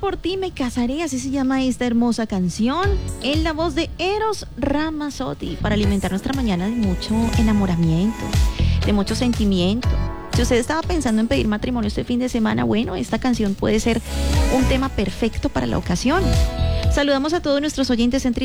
por ti me casaré, así se llama esta hermosa canción, en la voz de Eros Ramazzotti, para alimentar nuestra mañana de mucho enamoramiento, de mucho sentimiento. Si usted estaba pensando en pedir matrimonio este fin de semana, bueno, esta canción puede ser un tema perfecto para la ocasión. Saludamos a todos nuestros oyentes en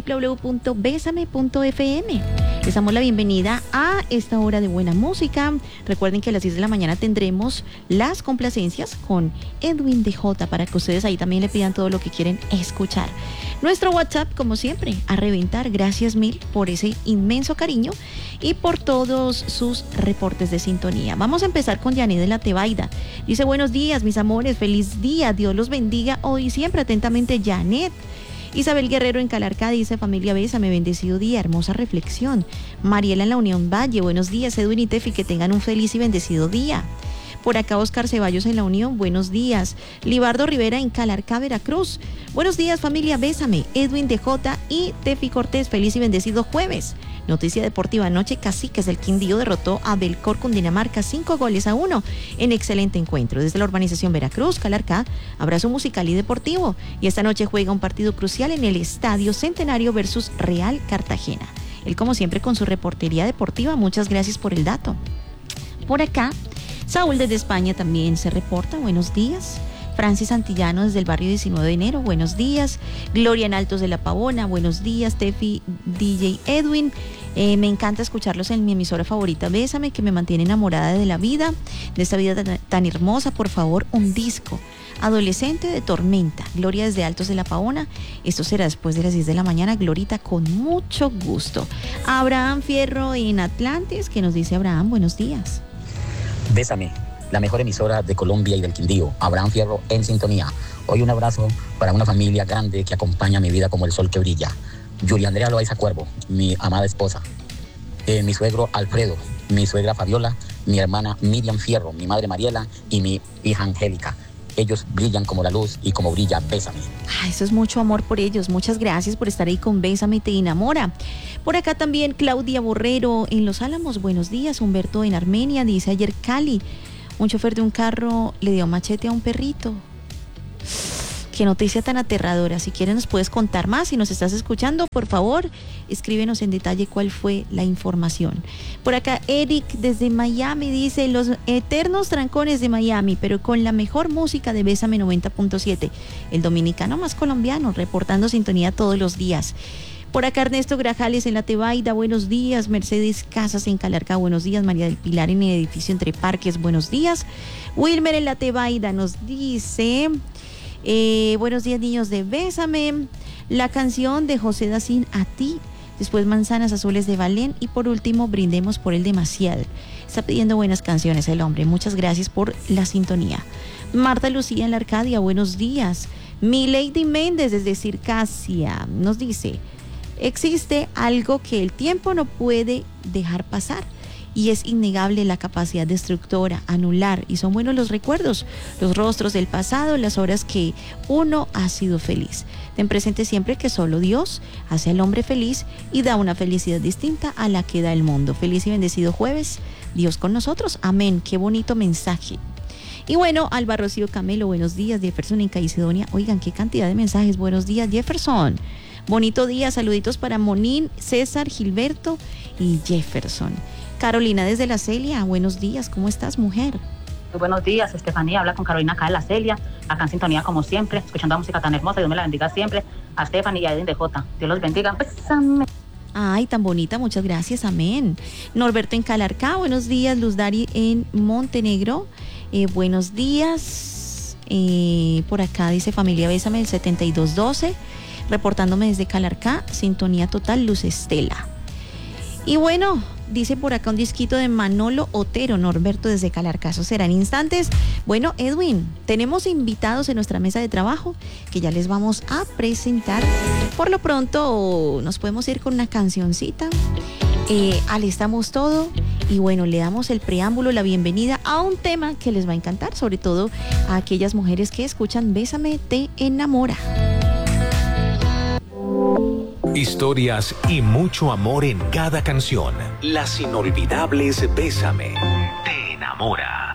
www.besame.fm. Les damos la bienvenida a esta hora de buena música. Recuerden que a las 10 de la mañana tendremos las complacencias con Edwin DJ para que ustedes ahí también le pidan todo lo que quieren escuchar. Nuestro WhatsApp, como siempre, a reventar. Gracias mil por ese inmenso cariño y por todos sus reportes de sintonía. Vamos a empezar con Janet de la Tebaida. Dice: buenos días, mis amores, feliz día, Dios los bendiga hoy y siempre. Atentamente, Janet. Isabel Guerrero en Calarcá dice: familia Bésame, bendecido día, hermosa reflexión. Mariela en la Unión Valle, buenos días, Edwin y Tefi, que tengan un feliz y bendecido día. Por acá Oscar Ceballos en la Unión, buenos días. Libardo Rivera en Calarcá, Veracruz, buenos días, familia Bésame, Edwin DJ y Tefi Cortés, feliz y bendecido jueves. Noticia deportiva: anoche Caciques del Quindío derrotó a Belcor Cundinamarca 5-1 en excelente encuentro. Desde la urbanización Veracruz, Calarcá, abrazo musical y deportivo. Y esta noche juega un partido crucial en el Estadio Centenario versus Real Cartagena. Él, como siempre, con su reportería deportiva. Muchas gracias por el dato. Por acá, Saúl desde España también se reporta. Buenos días. Francis Santillano desde el barrio 19 de enero, buenos días. Gloria en Altos de la Pavona, buenos días. Tefi, DJ Edwin, me encanta escucharlos en mi emisora favorita Bésame, que me mantiene enamorada de la vida, de esta vida tan hermosa. Por favor, un disco. Adolescente de Tormenta. Gloria desde Altos de la Pavona. Esto será después de las 10 de la mañana. Glorita, con mucho gusto. Abraham Fierro en Atlantis, que nos dice: Abraham, buenos días. Bésame, la mejor emisora de Colombia y del Quindío. Abraham Fierro en sintonía. Hoy un abrazo para una familia grande que acompaña mi vida como el sol que brilla. Yuri Andrea Loaiza Cuervo, mi amada esposa. Mi suegro Alfredo, mi suegra Fabiola, mi hermana Miriam Fierro, mi madre Mariela y mi hija Angélica. Ellos brillan como la luz y como brilla Bésame. Eso es mucho amor por ellos. Muchas gracias por estar ahí con Bésame Te Enamora. Por acá también Claudia Borrero en Los Álamos. Buenos días. Humberto en Armenia dice: ayer Cali, un chofer de un carro le dio machete a un perrito. Qué noticia tan aterradora. Si quieres nos puedes contar más. Si nos estás escuchando, por favor, escríbenos en detalle cuál fue la información. Por acá Eric desde Miami dice: los eternos trancones de Miami, pero con la mejor música de Bésame 90.7. El dominicano más colombiano, reportando sintonía todos los días. Por acá Ernesto Grajales en la Tebaida, buenos días. Mercedes Casas en Calarcá, buenos días. María del Pilar en el edificio Entre Parques, buenos días. Wilmer en la Tebaida nos dice: buenos días, niños de Bésame. La canción de José Dacín, A Ti. Después Manzanas Azules de Valén. Y por último, Brindemos por el Demasiado. Está pidiendo buenas canciones el hombre. Muchas gracias por la sintonía. Marta Lucía en la Arcadia, buenos días. Mi Lady Méndez desde Circasia nos dice: existe algo que el tiempo no puede dejar pasar, y es innegable la capacidad destructora, anular, y son buenos los recuerdos, los rostros del pasado, las horas que uno ha sido feliz. Ten presente siempre que solo Dios hace al hombre feliz y da una felicidad distinta a la que da el mundo. Feliz y bendecido jueves, Dios con nosotros, amén. Qué bonito mensaje. Y bueno, Alba Rocío Camelo, buenos días. Jefferson en Caicedonia, oigan qué cantidad de mensajes. Buenos días, Jefferson. Bonito día, saluditos para Monín, César, Gilberto y Jefferson. Carolina desde La Celia, buenos días, ¿cómo estás, mujer? Muy buenos días, Estefanía, habla con Carolina acá de La Celia, acá en sintonía como siempre, escuchando la música tan hermosa. Dios me la bendiga siempre, a Stephanie y a Edwin DJ. Dios los bendiga. Bésame. Ay, tan bonita, muchas gracias, amén. Norberto en Calarcá, buenos días. Luz Dari en Montenegro, buenos días. Por acá dice: familia Bésame del 7212, reportándome desde Calarcá, sintonía total, Luz Estela. Y bueno, dice por acá un disquito de Manolo Otero, Norberto desde Calarcá. Eso será en instantes. Bueno, Edwin, tenemos invitados en nuestra mesa de trabajo que ya les vamos a presentar. Por lo pronto nos podemos ir con una cancioncita. Alistamos todo y bueno, le damos el preámbulo, la bienvenida a un tema que les va a encantar, sobre todo a aquellas mujeres que escuchan Bésame Te Enamora. Historias y mucho amor en cada canción. Las inolvidables Bésame Te Enamora.